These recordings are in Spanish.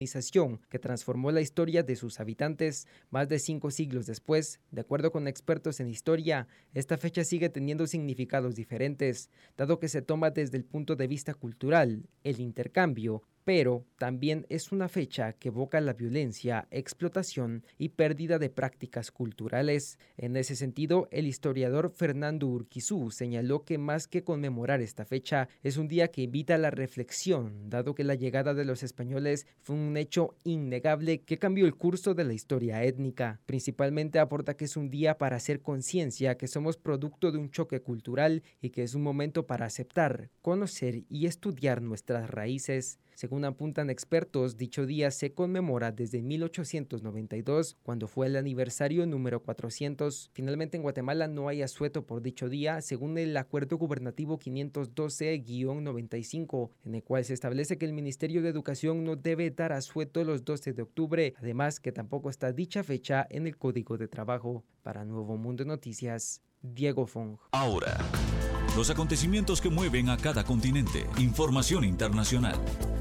que transformó la historia de sus habitantes más de 5 siglos después. De acuerdo con expertos en historia, esta fecha sigue teniendo significados diferentes, dado que se toma desde el punto de vista cultural, el intercambio, pero también es una fecha que evoca la violencia, explotación y pérdida de prácticas culturales. En ese sentido, el historiador Fernando Urquizú señaló que más que conmemorar esta fecha, es un día que invita a la reflexión, dado que la llegada de los españoles fue un hecho innegable que cambió el curso de la historia étnica. Principalmente aporta que es un día para hacer conciencia que somos producto de un choque cultural y que es un momento para aceptar, conocer y estudiar nuestras raíces. Según apuntan expertos, dicho día se conmemora desde 1892, cuando fue el aniversario número 400. Finalmente, en Guatemala no hay asueto por dicho día, según el Acuerdo Gubernativo 512-95, en el cual se establece que el Ministerio de Educación no debe dar asueto los 12 de octubre, además que tampoco está dicha fecha en el Código de Trabajo. Para Nuevo Mundo Noticias, Diego Fong. Ahora, los acontecimientos que mueven a cada continente. Información internacional.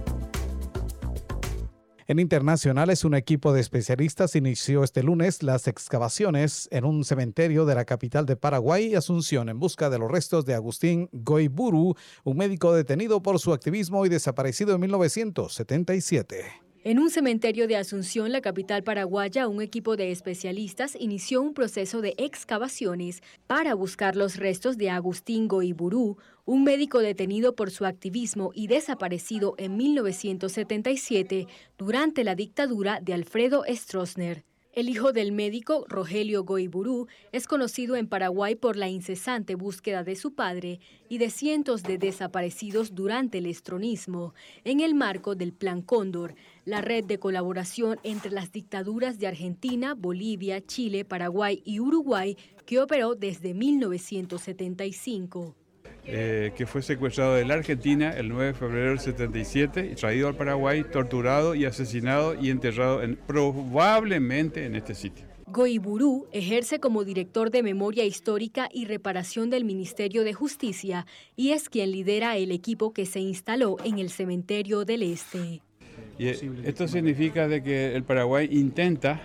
En internacionales, un equipo de especialistas inició este lunes las excavaciones en un cementerio de la capital de Paraguay, Asunción, en busca de los restos de Agustín Goiburu, un médico detenido por su activismo y desaparecido en 1977. En un cementerio de Asunción, la capital paraguaya, un equipo de especialistas inició un proceso de excavaciones para buscar los restos de Agustín Goiburu, un médico detenido por su activismo y desaparecido en 1977 durante la dictadura de Alfredo Stroessner. El hijo del médico, Rogelio Goiburu, es conocido en Paraguay por la incesante búsqueda de su padre y de cientos de desaparecidos durante el estronismo, en el marco del Plan Cóndor, la red de colaboración entre las dictaduras de Argentina, Bolivia, Chile, Paraguay y Uruguay, que operó desde 1975. Que fue secuestrado de la Argentina el 9 de febrero del 77 y traído al Paraguay, torturado y asesinado y enterrado probablemente en este sitio. Goiburu ejerce como director de Memoria Histórica y Reparación del Ministerio de Justicia y es quien lidera el equipo que se instaló en el Cementerio del Este. Y esto significa de que el Paraguay intenta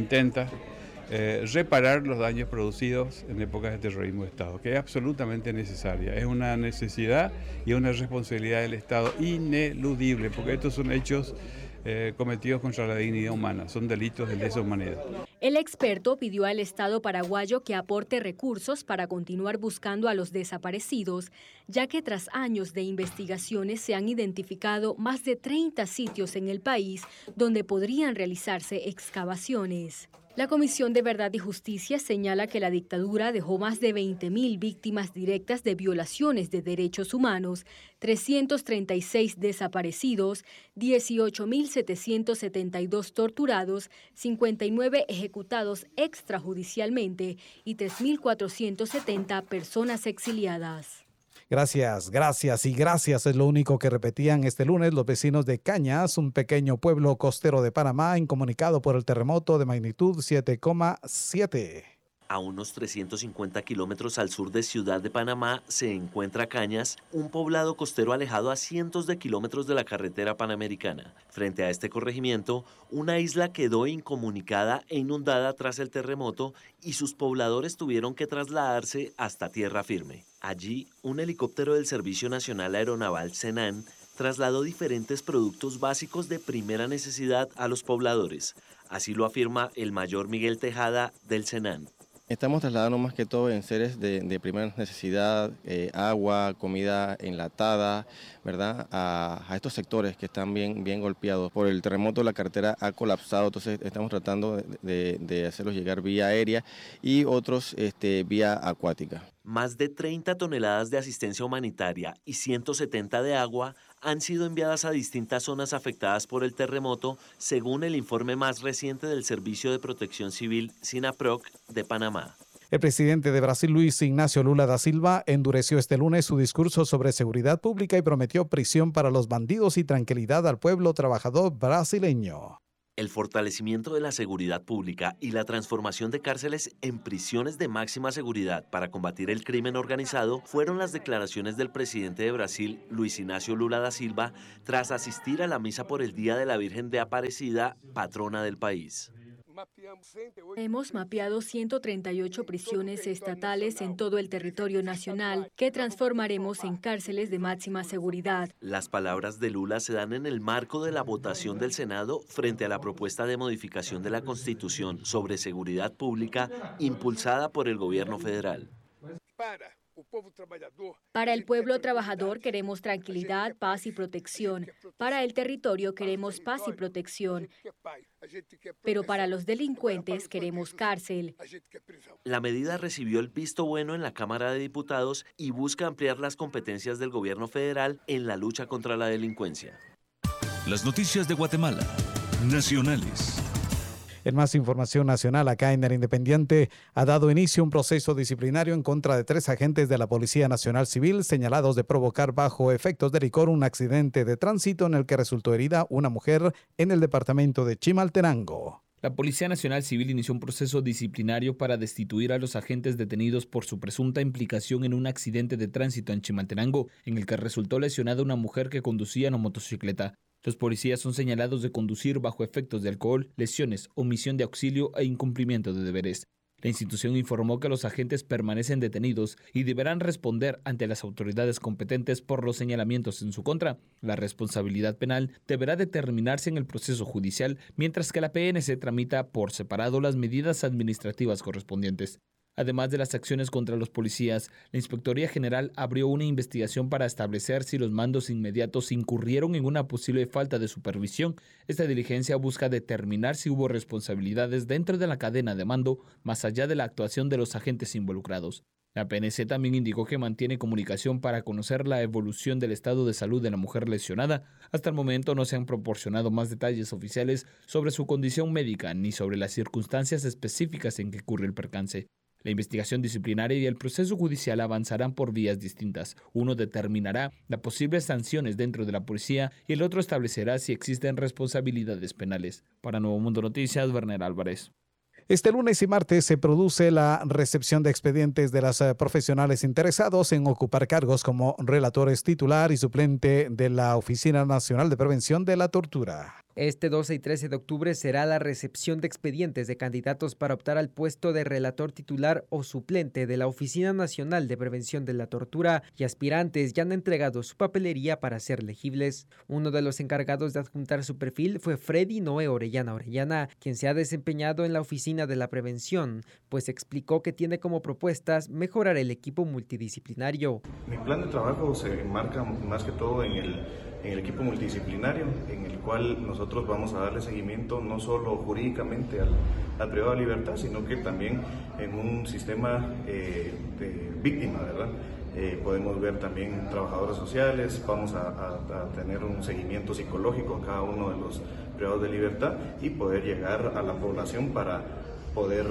reparar los daños producidos en épocas de terrorismo de Estado, que es absolutamente necesaria. Es una necesidad y una responsabilidad del Estado ineludible, porque estos son hechos cometidos contra la dignidad humana, son delitos de lesa humanidad. El experto pidió al Estado paraguayo que aporte recursos para continuar buscando a los desaparecidos, ya que tras años de investigaciones se han identificado más de 30 sitios en el país donde podrían realizarse excavaciones. La Comisión de Verdad y Justicia señala que la dictadura dejó más de 20.000 víctimas directas de violaciones de derechos humanos, 336 desaparecidos, 18.772 torturados, 59 ejecutados extrajudicialmente y 3.470 personas exiliadas. Gracias es lo único que repetían este lunes los vecinos de Cañas, un pequeño pueblo costero de Panamá, incomunicado por el terremoto de magnitud 7,7. A unos 350 kilómetros al sur de Ciudad de Panamá se encuentra Cañas, un poblado costero alejado a cientos de kilómetros de la carretera panamericana. Frente a este corregimiento, una isla quedó incomunicada e inundada tras el terremoto y sus pobladores tuvieron que trasladarse hasta tierra firme. Allí, un helicóptero del Servicio Nacional Aeronaval SENAN trasladó diferentes productos básicos de primera necesidad a los pobladores. Así lo afirma el mayor Miguel Tejada del SENAN. Estamos trasladando más que todo en seres de primera necesidad, agua, comida enlatada, ¿verdad? A estos sectores que están bien golpeados por el terremoto. La carretera ha colapsado, entonces estamos tratando de hacerlos llegar vía aérea y otros vía acuática. Más de 30 toneladas de asistencia humanitaria y 170 de agua han sido enviadas a distintas zonas afectadas por el terremoto, según el informe más reciente del Servicio de Protección Civil, SINAPROC, de Panamá. El presidente de Brasil, Luis Ignacio Lula da Silva, endureció este lunes su discurso sobre seguridad pública y prometió prisión para los bandidos y tranquilidad al pueblo trabajador brasileño. El fortalecimiento de la seguridad pública y la transformación de cárceles en prisiones de máxima seguridad para combatir el crimen organizado fueron las declaraciones del presidente de Brasil, Luis Inácio Lula da Silva, tras asistir a la misa por el Día de la Virgen de Aparecida, patrona del país. Hemos mapeado 138 prisiones estatales en todo el territorio nacional que transformaremos en cárceles de máxima seguridad. Las palabras de Lula se dan en el marco de la votación del Senado frente a la propuesta de modificación de la Constitución sobre seguridad pública impulsada por el gobierno federal. Para el pueblo trabajador queremos tranquilidad, paz y protección. Para el territorio queremos paz y protección. Pero para los delincuentes queremos cárcel. La medida recibió el visto bueno en la Cámara de Diputados y busca ampliar las competencias del gobierno federal en la lucha contra la delincuencia. Las noticias de Guatemala. Nacionales. En más información nacional, acá en El Independiente, ha dado inicio un proceso disciplinario en contra de 3 agentes de la Policía Nacional Civil señalados de provocar bajo efectos de licor un accidente de tránsito en el que resultó herida una mujer en el departamento de Chimaltenango. La Policía Nacional Civil inició un proceso disciplinario para destituir a los agentes detenidos por su presunta implicación en un accidente de tránsito en Chimaltenango, en el que resultó lesionada una mujer que conducía una motocicleta. Los policías son señalados de conducir bajo efectos de alcohol, lesiones, omisión de auxilio e incumplimiento de deberes. La institución informó que los agentes permanecen detenidos y deberán responder ante las autoridades competentes por los señalamientos en su contra. La responsabilidad penal deberá determinarse en el proceso judicial, mientras que la PNC tramita por separado las medidas administrativas correspondientes. Además de las acciones contra los policías, la Inspectoría General abrió una investigación para establecer si los mandos inmediatos incurrieron en una posible falta de supervisión. Esta diligencia busca determinar si hubo responsabilidades dentro de la cadena de mando, más allá de la actuación de los agentes involucrados. La PNC también indicó que mantiene comunicación para conocer la evolución del estado de salud de la mujer lesionada. Hasta el momento no se han proporcionado más detalles oficiales sobre su condición médica ni sobre las circunstancias específicas en que ocurrió el percance. La investigación disciplinaria y el proceso judicial avanzarán por vías distintas. Uno determinará las posibles sanciones dentro de la policía y el otro establecerá si existen responsabilidades penales. Para Nuevo Mundo Noticias, Werner Álvarez. Este lunes y martes se produce la recepción de expedientes de las profesionales interesados en ocupar cargos como relatores titular y suplente de la Oficina Nacional de Prevención de la Tortura. Este 12 y 13 de octubre será la recepción de expedientes de candidatos para optar al puesto de relator titular o suplente de la Oficina Nacional de Prevención de la Tortura y aspirantes ya han entregado su papelería para ser elegibles. Uno de los encargados de adjuntar su perfil fue Freddy Noé Orellana, quien se ha desempeñado en la Oficina de la Prevención, pues explicó que tiene como propuestas mejorar el equipo multidisciplinario. Mi plan de trabajo se enmarca más que todo en el equipo multidisciplinario, en el cual nosotros vamos a darle seguimiento no solo jurídicamente al privado de libertad, sino que también en un sistema de víctima, ¿verdad? Podemos ver también trabajadores sociales, vamos a tener un seguimiento psicológico a cada uno de los privados de libertad y poder llegar a la población para poder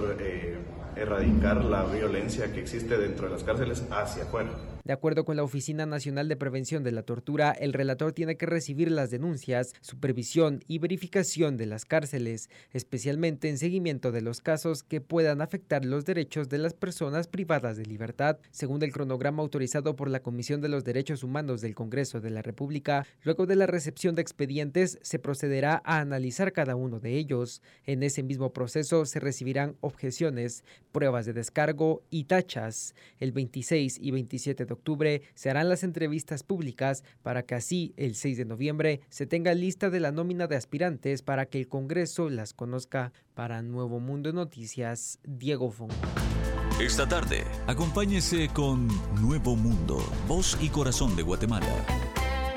erradicar la violencia que existe dentro de las cárceles hacia afuera. De acuerdo con la Oficina Nacional de Prevención de la Tortura, el relator tiene que recibir las denuncias, supervisión y verificación de las cárceles, especialmente en seguimiento de los casos que puedan afectar los derechos de las personas privadas de libertad. Según el cronograma autorizado por la Comisión de los Derechos Humanos del Congreso de la República, luego de la recepción de expedientes se procederá a analizar cada uno de ellos. En ese mismo proceso se recibirán objeciones, pruebas de descargo y tachas. El 26 y 27 de octubre se harán las entrevistas públicas para que así el 6 de noviembre se tenga lista de la nómina de aspirantes para que el Congreso las conozca. Para Nuevo Mundo Noticias, Diego Fon. Esta tarde, acompáñese con Nuevo Mundo, voz y corazón de Guatemala.